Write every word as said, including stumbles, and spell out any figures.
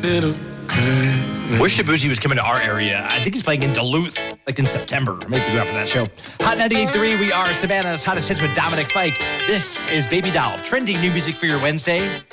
little crazy. Wish Shabushi was coming to our area. I think he's playing in Duluth, like in September. I may have to go out for that show. Hot ninety-eight point three, we are Savannah's hottest hits with Dominic Fike. This is Baby Doll, trending new music for your Wednesday.